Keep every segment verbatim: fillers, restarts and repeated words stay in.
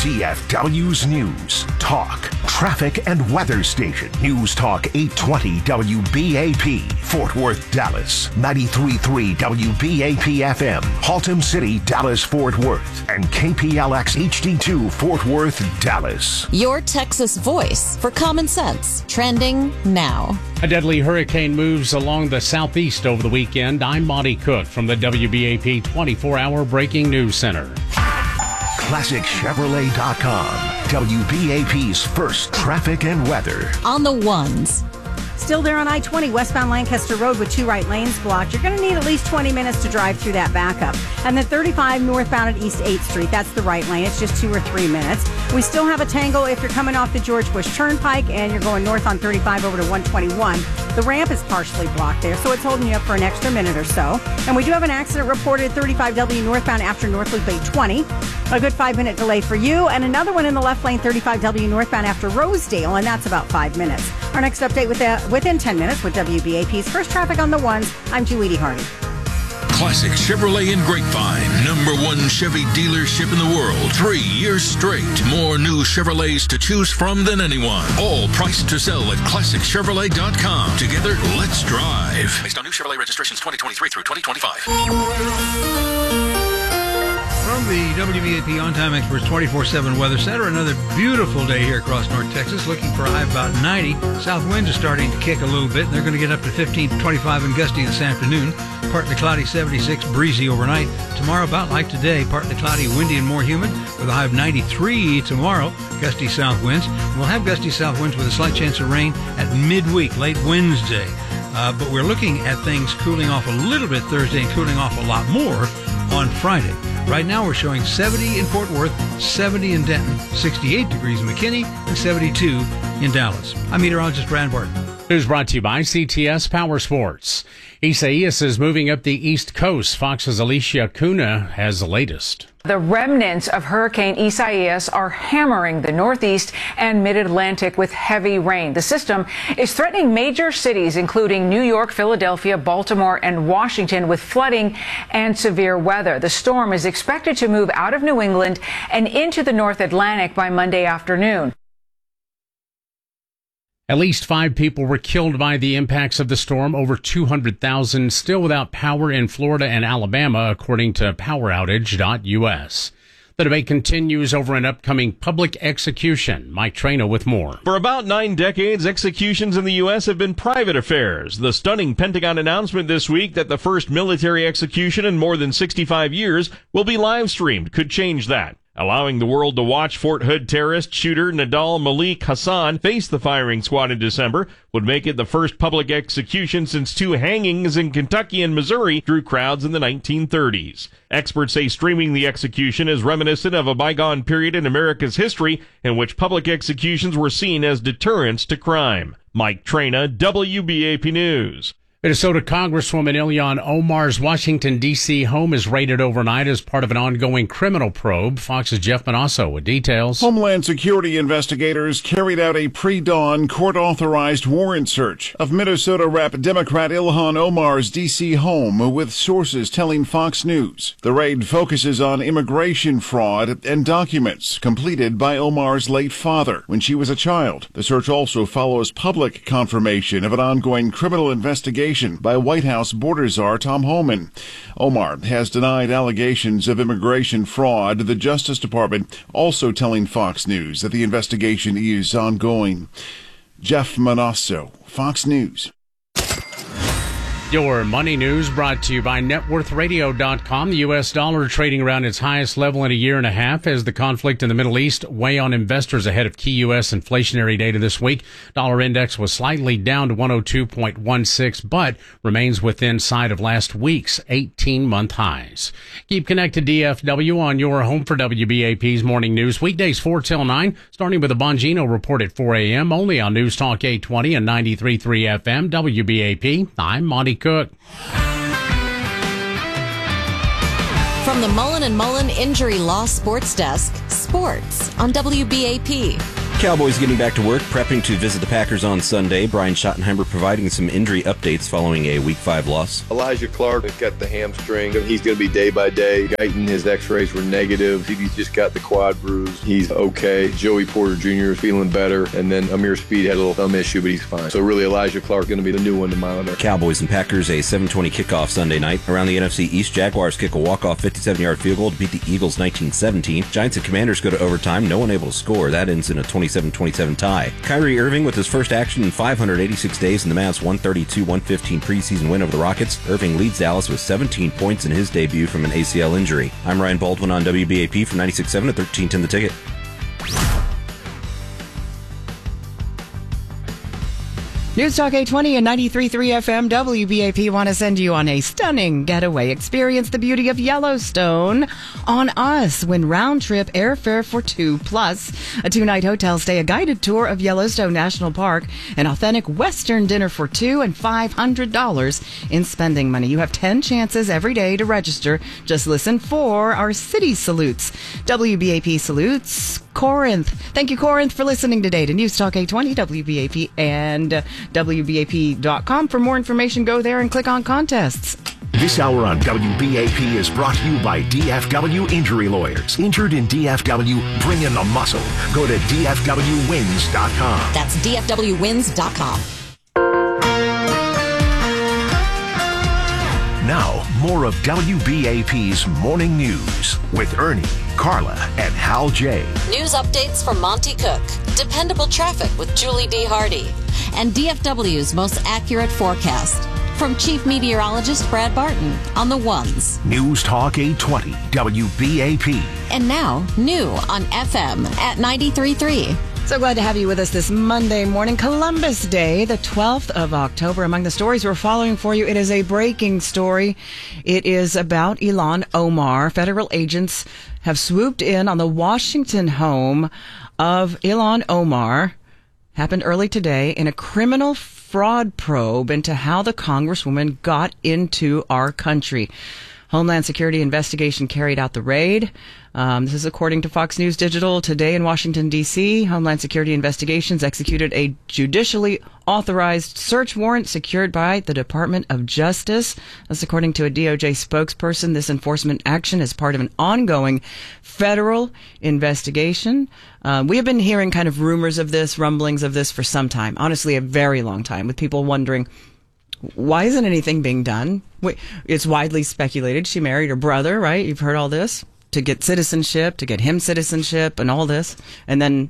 D F W's News, Talk, Traffic and Weather Station. News Talk eight twenty W B A P, Fort Worth, Dallas. ninety-three point three W B A P F M, Haltom City, Dallas, Fort Worth. And K P L X H D two, Fort Worth, Dallas. Your Texas voice for common sense. Trending now. A deadly hurricane moves along the southeast over the weekend. I'm Monty Cook from the W B A P twenty-four hour Breaking News Center. Classic Chevrolet dot com, W B A P's first traffic and weather. On the ones. Still there on I twenty westbound Lancaster Road with two right lanes blocked. You're going to need at least twenty minutes to drive through that backup. And then thirty-five northbound at East eighth Street. That's the right lane. It's just two or three minutes. We still have a tangle if you're coming off the George Bush Turnpike and you're going north on thirty-five over to one twenty-one. The ramp is partially blocked there, so it's holding you up for an extra minute or so. And we do have an accident reported thirty-five W northbound after North Loop eight twenty. A good five-minute delay for you. And another one in the left lane, thirty-five W northbound after Rosedale, and that's about five minutes. Our next update with the, within ten minutes with W B A P's First Traffic on the Ones. I'm Julie Hardy. Classic Chevrolet in Grapevine, number one Chevy dealership in the world. Three years straight. More new Chevrolets to choose from than anyone. All priced to sell at Classic Chevrolet dot com. Together, let's drive. Based on new Chevrolet registrations twenty twenty-three through twenty twenty-five. From the W B A P On Time Experts twenty-four seven Weather Center, another beautiful day here across North Texas. Looking for a high of about ninety. South winds are starting to kick a little bit, and they're going to get up to fifteen to twenty-five and gusty this afternoon. Partly cloudy, seventy-six, breezy overnight. Tomorrow, about like today, partly cloudy, windy, and more humid, with a high of ninety-three tomorrow. Gusty south winds. We'll have gusty south winds with a slight chance of rain at midweek, late Wednesday. Uh, but we're looking at things cooling off a little bit Thursday and cooling off a lot more on Friday. Right now we're showing seventy in Fort Worth, seventy in Denton, sixty-eight degrees in McKinney, and seventy-two in Dallas. I'm meteorologist Brad Barton. News brought to you by C T S Power Sports. Isaias is moving up the East Coast. Fox's Alicia Cunha has the latest. The remnants of Hurricane Isaias are hammering the Northeast and Mid-Atlantic with heavy rain. The system is threatening major cities, including New York, Philadelphia, Baltimore, and Washington, with flooding and severe weather. The storm is expected to move out of New England and into the North Atlantic by Monday afternoon. At least five people were killed by the impacts of the storm. Over two hundred thousand still without power in Florida and Alabama, according to power outage dot U S. The debate continues over an upcoming public execution. Mike Traina with more. For about nine decades, executions in the U S have been private affairs. The stunning Pentagon announcement this week that the first military execution in more than sixty-five years will be live-streamed could change that. Allowing the world to watch Fort Hood terrorist shooter Nadal Malik Hassan face the firing squad in December would make it the first public execution since two hangings in Kentucky and Missouri drew crowds in the nineteen thirties. Experts say streaming the execution is reminiscent of a bygone period in America's history in which public executions were seen as deterrents to crime. Mike Traina, W B A P News. Minnesota Congresswoman Ilhan Omar's Washington, D C home is raided overnight as part of an ongoing criminal probe. Fox's Jeff Manasso with details. Homeland Security investigators carried out a pre-dawn court-authorized warrant search of Minnesota Rep Democrat Ilhan Omar's D C home, with sources telling Fox News. The raid focuses on immigration fraud and documents completed by Omar's late father when she was a child. The search also follows public confirmation of an ongoing criminal investigation by White House border czar Tom Homan. Omar has denied allegations of immigration fraud, the Justice Department also telling Fox News that the investigation is ongoing. Jeff Manasso, Fox News. Your money news brought to you by net worth radio dot com. The U S dollar trading around its highest level in a year and a half as the conflict in the Middle East weigh on investors ahead of key U S inflationary data this week. Dollar index was slightly down to one oh two point one six, but remains within sight of last week's eighteen-month highs. Keep connected D F W on your home for W B A P's morning news. Weekdays four till nine, starting with a Bongino report at four a.m. only on News Talk eight twenty and ninety-three point three F M W B A P. I'm Monty Cook. From the Mullen and Mullen Injury Law Sports Desk, sports on W B A P. Cowboys getting back to work, prepping to visit the Packers on Sunday. Brian Schottenheimer providing some injury updates following a Week five loss. Elijah Clark has got the hamstring. He's going to be day by day. Guyton, his x-rays were negative. He's just got the quad bruise. He's okay. Joey Porter Junior is feeling better. And then Amir Speed had a little thumb issue, but he's fine. So really, Elijah Clark going to be the new one to monitor. Cowboys and Packers, a seven twenty kickoff Sunday night. Around the N F C East, Jaguars kick a walk-off fifty-seven-yard field goal to beat the Eagles nineteen seventeen. Giants and Commanders go to overtime. No one able to score. That ends in a twenty-seven twenty-seven tie. Kyrie Irving with his first action in five hundred eighty-six days in the Mavs' one thirty-two one fifteen preseason win over the Rockets. Irving leads Dallas with seventeen points in his debut from an A C L injury. I'm Ryan Baldwin on W B A P from ninety-six point seven to thirteen ten The Ticket. News Talk eight twenty and ninety-three point three F M W B A P want to send you on a stunning getaway. Experience the beauty of Yellowstone on us. Win round trip airfare for two plus a two-night hotel stay, a guided tour of Yellowstone National Park, an authentic Western dinner for two, and five hundred dollars in spending money. You have ten chances every day to register. Just listen for our city salutes. W B A P salutes Corinth. Thank you, Corinth, for listening today to News Talk eight twenty, W B A P, and uh, W B A P dot com. For more information, go there and click on contests. This hour on W B A P is brought to you by D F W Injury Lawyers. Injured in D F W? Bring in the muscle. Go to D F W wins dot com. That's D F W wins dot com. Now, more of W B A P's Morning News with Ernie, Carla, and Hal J. News updates from Monty Cook, dependable traffic with Julie D. Hardy, and D F W's most accurate forecast from Chief Meteorologist Brad Barton on the ones. News Talk eight twenty W B A P. And now, new on F M at ninety-three point three. So glad to have you with us this Monday morning, Columbus Day, the twelfth of October. Among the stories we're following for you, it is a breaking story. It is about Ilhan Omar. Federal agents have swooped in on the Washington home of Ilhan Omar. Happened early today in a criminal fraud probe into how the Congresswoman got into our country. Homeland Security investigation carried out the raid. Um, this is according to Fox News Digital. Today in Washington, D C, Homeland Security Investigations executed a judicially authorized search warrant secured by the Department of Justice. That's according to a D O J spokesperson. This enforcement action is part of an ongoing federal investigation. Uh, we have been hearing kind of rumors of this, rumblings of this for some time. Honestly, a very long time, with people wondering, why isn't anything being done? It's widely speculated she married her brother, right? You've heard all this. To get citizenship, to get him citizenship and all this. And then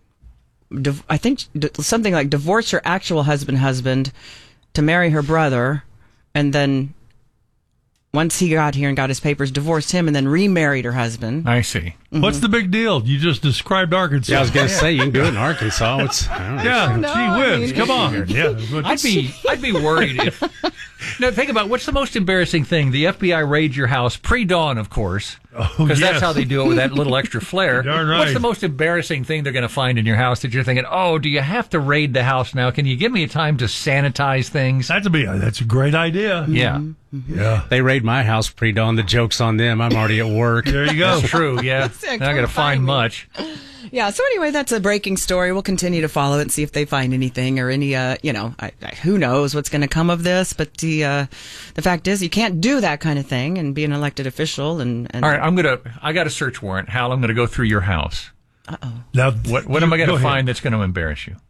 I think something like divorce her actual husband husband to marry her brother. And then once he got here and got his papers, divorced him and then remarried her husband. I see. Mm-hmm. What's the big deal? You just described Arkansas. Yeah, I was going to say, you can do it in Arkansas. It's, yeah, no, gee whiz, I mean, come on. Yeah, I'd be, I'd be worried if... Now, think about what's the most embarrassing thing. The F B I raids your house pre-dawn, of course, because oh, yes. that's how they do it with that little extra flair. Darn right. What's the most embarrassing thing they're going to find in your house that you're thinking, oh, do you have to raid the house now? Can you give me a time to sanitize things? That's a, that's a great idea. Yeah. Mm-hmm. Yeah. They raid my house pre-dawn. The joke's on them. I'm already at work. There you go. That's true, yeah. They're not going to find much. Yeah, so anyway, that's a breaking story. We'll continue to follow it and see if they find anything or any, uh, you know, I, I, who knows what's going to come of this. But the uh, the fact is, you can't do that kind of thing and be an elected official. And, and all right, I'm gonna. I got a search warrant. Hal, I'm going to go through your house. Uh oh. Now, what what you, am I going to go find ahead. that's going to embarrass you?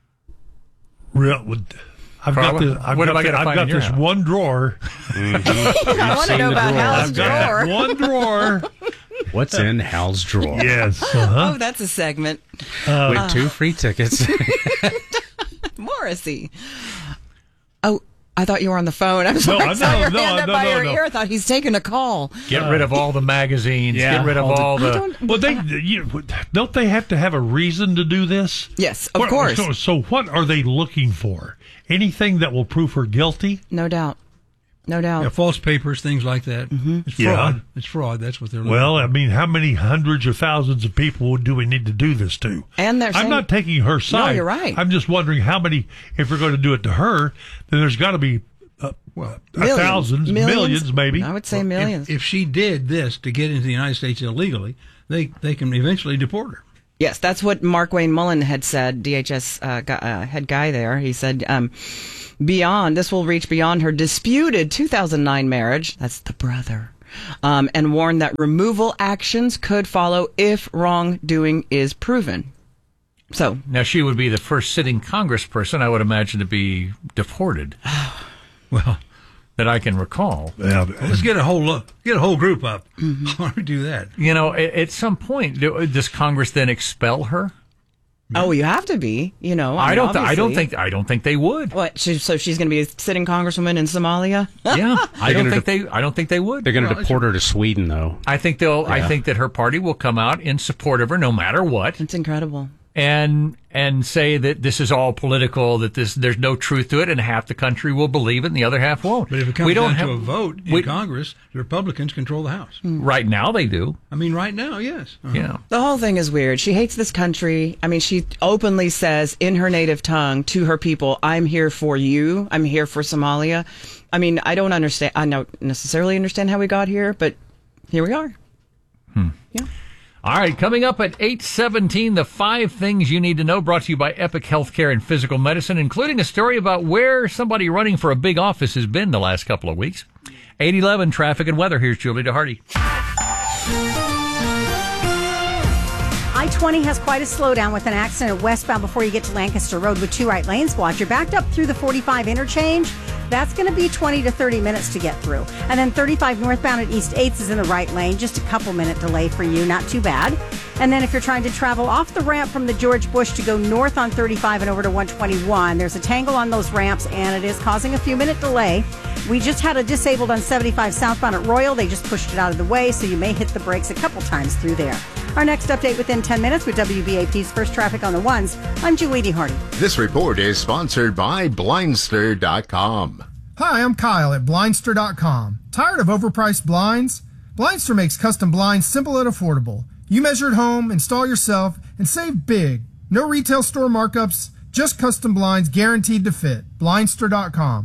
Real. I've got this. I've what got, am I the, gonna I've find got in your this house? one drawer. Mm-hmm. I want to know about Hal's I've got drawer. one drawer. What's in Hal's drawer? Yes. Uh-huh. Oh, that's a segment. Uh, With two free tickets. Morrissey. Oh, I thought you were on the phone. I'm sorry. No, I saw no, your no, hand up no, by no, your no. ear. I thought he's taking a call. Get rid of all the magazines. Yeah, Get rid of all the- all the. I don't, Well, they you, don't they have to have a reason to do this? yes, of What- course. So, so what are they looking for? Anything that will prove her guilty? No doubt. No doubt. Yeah, false papers, things like that. Mm-hmm. It's Yeah. fraud. It's fraud. That's what they're looking Well, for. I mean, how many hundreds of thousands of people do we need to do this to? And they're I'm saying- not taking her side. you're right. I'm just wondering how many, if we're going to do it to her, then there's got to be uh, Well, a Millions. thousands, Millions. millions, maybe. I would say If- millions. If, she did this to get into the United States illegally, they they can eventually deport her. Yes, that's what Mark Wayne Mullen had said, D H S uh, guy, uh, head guy there. He said, um, beyond, this will reach beyond her disputed two thousand nine marriage. That's the brother. Um, and warned that removal actions could follow if wrongdoing is proven. So now she would be the first sitting congressperson, I would imagine, to be deported. Well, that I can recall. Yeah, well, let's get a whole look, get a whole group up. Mm-hmm. Why don't we do that? You know, at, at some point, do, does Congress then expel her? Oh, you have to be. You know, I, I mean, don't. Th- I don't obviously. think. I don't think they would. What? She, so she's going to be a sitting congresswoman in Somalia? Yeah, I They're don't think de- they. I don't think they would. They're going to Well, deport her to Sweden, though. I think they'll. Yeah. I think that her party will come out in support of her, no matter what. It's incredible. And and say that this is all political, that this there's no truth to it, and half the country will believe it, and the other half won't. But if it comes we don't down have, to a vote in we, Congress, the Republicans control the House. Right now, they do. I mean, right now, yes. Uh-huh. Yeah. The whole thing is weird. She hates this country. I mean, she openly says in her native tongue to her people, I'm here for you. I'm here for Somalia. I mean, I don't understand. I don't necessarily understand how we got here, but here we are. Hmm. Yeah. All right, coming up at eight seventeen, the five things you need to know, brought to you by Epic Healthcare and Physical Medicine, including a story about where somebody running for a big office has been the last couple of weeks. eight eleven, traffic and weather. Here's Julie DeHardy. I twenty has quite a slowdown with an accident westbound before you get to Lancaster Road with two right lanes blocked. You're backed up through the forty-five interchange. That's going to be twenty to thirty minutes to get through. And then thirty-five northbound at East eighth is in the right lane. Just a couple minute delay for you. Not too bad. And then if you're trying to travel off the ramp from the George Bush to go north on thirty-five and over to one twenty-one, there's a tangle on those ramps and it is causing a few minute delay. We just had a disabled on seventy-five southbound at Royal. They just pushed it out of the way, so you may hit the brakes a couple times through there. Our next update within ten minutes with W B A P's First Traffic on the Ones. I'm Julie DeHardy. This report is sponsored by Blindster dot com. Hi, I'm Kyle at Blindster dot com. Tired of overpriced blinds? Blindster makes custom blinds simple and affordable. You measure at home, install yourself, and save big. No retail store markups, just custom blinds guaranteed to fit. Blindster dot com.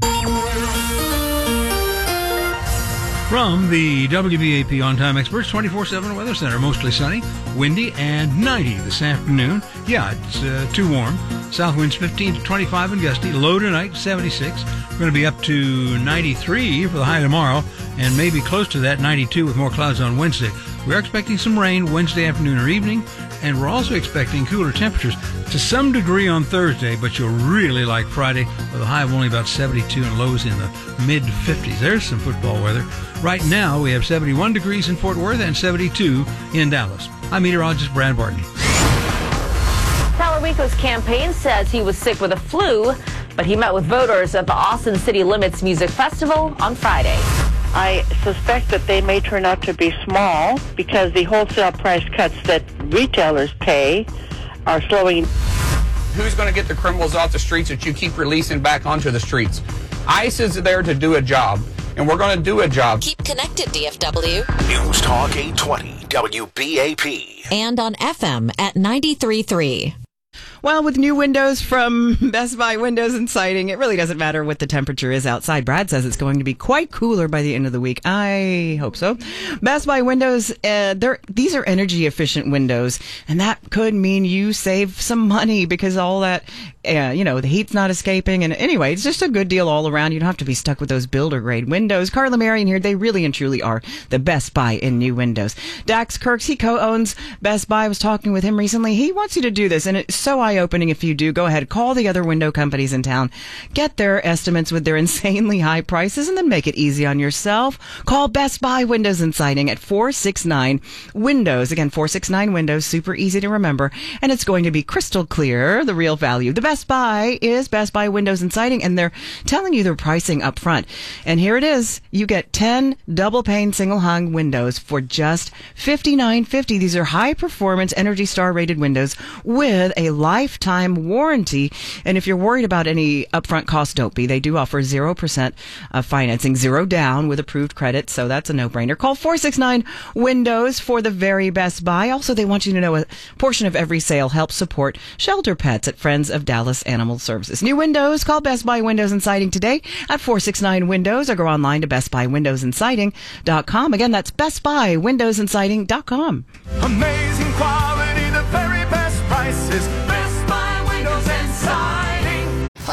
From the W B A P On Time Experts twenty-four seven Weather Center, mostly sunny, windy, and ninety this afternoon. Yeah, it's uh, too warm. South winds fifteen to twenty-five and gusty. Low tonight, seventy-six. We're going to be up to ninety-three for the high tomorrow, and maybe close to that, ninety-two with more clouds on Wednesday. We're expecting some rain Wednesday afternoon or evening, and we're also expecting cooler temperatures to some degree on Thursday, but you'll really like Friday with a high of only about seventy-two and lows in the mid fifties. There's some football weather. Right now, we have seventy-one degrees in Fort Worth and seventy-two in Dallas. I'm meteorologist Brad Barton. Talarico's campaign says he was sick with a flu, but he met with voters at the Austin City Limits Music Festival on Friday. I suspect that they may turn out to be small because the wholesale price cuts that retailers pay are slowing. Who's going to get the criminals off the streets that you keep releasing back onto the streets? ICE is there to do a job, and we're going to do a job. Keep connected, D F W. News Talk eight twenty W B A P. And on F M at ninety-three point three. Well, with new windows from Best Buy Windows and Siding, it really doesn't matter what the temperature is outside. Brad says it's going to be quite cooler by the end of the week. I hope so. Best Buy Windows, uh, they're, these are energy efficient windows, and that could mean you save some money because all that, uh, you know, the heat's not escaping. And anyway, it's just a good deal all around. You don't have to be stuck with those builder grade windows. Carla Marion here. They really and truly are the Best Buy in new windows. Dax Kirks, he co-owns Best Buy. I was talking with him recently. He wants you to do this, and it's so eye-opening if you do. Go ahead, call the other window companies in town, get their estimates with their insanely high prices, and then make it easy on yourself. Call Best Buy Windows and Siding at four six nine Windows. Again, four six nine Windows, super easy to remember, and it's going to be crystal clear, the real value. The Best Buy is Best Buy Windows and Siding, and they're telling you their pricing up front. And here it is. You get ten double-pane single-hung windows for just fifty-nine fifty. These are high-performance, Energy Star rated windows with a lifetime warranty. And if you're worried about any upfront costs, don't be. They do offer zero percent of financing, zero down with approved credit. So that's a no-brainer. Call four six nine Windows for the very Best Buy. Also, they want you to know a portion of every sale helps support shelter pets at Friends of Dallas Animal Services. New windows, call Best Buy Windows and Siding today at four six nine Windows or go online to best buy windows and siding dot com. Again, that's best buy windows and siding dot com. Amazing quality, the very best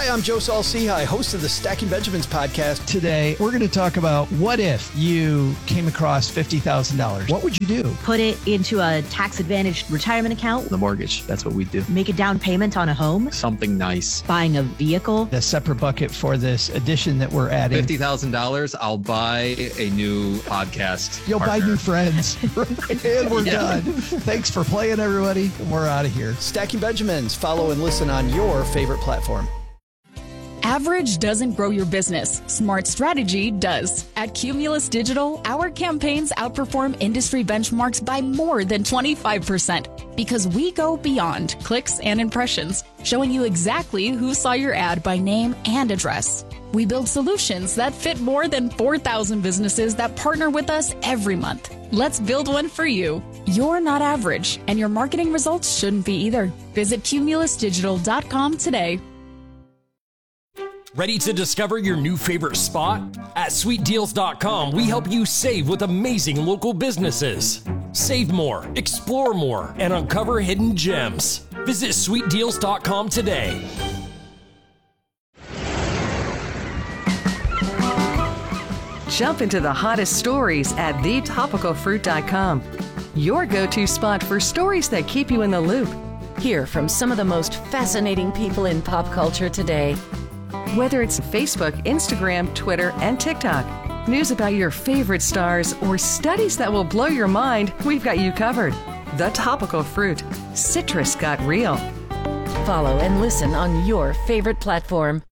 Hi, I'm Joe Saul-Sehy, host of the Stacking Benjamins podcast. Today, we're going to talk about what if you came across fifty thousand dollars. What would you do? Put it into a tax-advantaged retirement account. The mortgage. That's what we do. Make a down payment on a home. Something nice. Buying a vehicle. A separate bucket for this addition that we're adding. fifty thousand dollars, I'll buy a new podcast You'll partner. buy new friends. And we're Yeah. done. Thanks for playing, everybody. We're out of here. Stacking Benjamins. Follow and listen on your favorite platform. Average doesn't grow your business. Smart strategy does. At Cumulus Digital, our campaigns outperform industry benchmarks by more than twenty-five percent because we go beyond clicks and impressions, showing you exactly who saw your ad by name and address. We build solutions that fit more than four thousand businesses that partner with us every month. Let's build one for you. You're not average, and your marketing results shouldn't be either. Visit cumulus digital dot com today. Ready to discover your new favorite spot? At sweet deals dot com, we help you save with amazing local businesses. Save more, explore more, and uncover hidden gems. Visit sweet deals dot com today. Jump into the hottest stories at the topical fruit dot com. Your go-to spot for stories that keep you in the loop. Hear from some of the most fascinating people in pop culture today. Whether it's Facebook, Instagram, Twitter, and TikTok, news about your favorite stars, or studies that will blow your mind, we've got you covered. The Topical Fruit. Citrus got real. Follow and listen on your favorite platform.